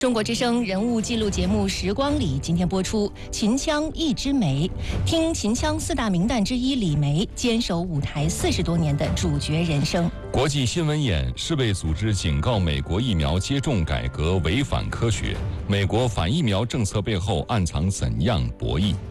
中国之声人物记录节目《时光里》今天播出秦腔一枝梅，听秦腔四大名旦之一李梅坚守舞台40多年的主角人生。 国际新闻眼，世卫组织警告美国疫苗接种改革违反科学，美国反疫苗政策背后暗藏怎样博弈？